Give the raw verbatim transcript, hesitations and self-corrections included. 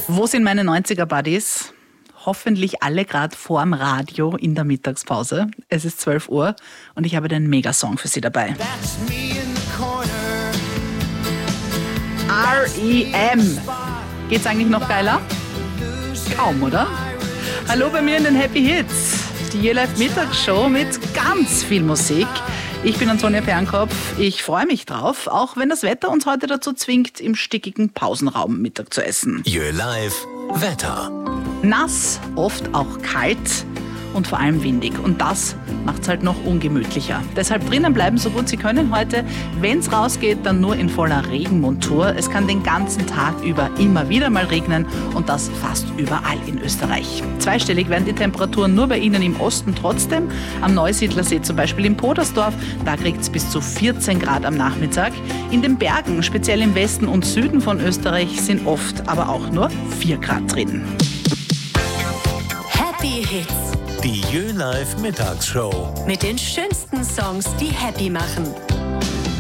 Wo sind meine neunziger-Buddies? Hoffentlich alle gerade vorm Radio in der Mittagspause. Es ist zwölf Uhr und ich habe den Megasong für Sie dabei. R E M. Geht's eigentlich noch geiler? Kaum, oder? Hallo bei mir in den Happy Hits. Die J-Live Mittagsshow mit ganz viel Musik. Ich bin Antonia Fernkopf. Ich freue mich drauf, auch wenn das Wetter uns heute dazu zwingt, im stickigen Pausenraum Mittag zu essen. J-Live Wetter. Nass, oft auch kalt und vor allem windig. Und das macht es halt noch ungemütlicher. Deshalb drinnen bleiben, so gut Sie können heute. Wenn es rausgeht, dann nur in voller Regenmontur. Es kann den ganzen Tag über immer wieder mal regnen und das fast überall in Österreich. Zweistellig werden die Temperaturen nur bei Ihnen im Osten trotzdem. Am Neusiedlersee zum Beispiel in Podersdorf, da kriegt es bis zu vierzehn Grad am Nachmittag. In den Bergen, speziell im Westen und Süden von Österreich, sind oft aber auch nur vier Grad drin. Happy Hits. Die J-Live Mittagsshow. Mit den schönsten Songs, die happy machen.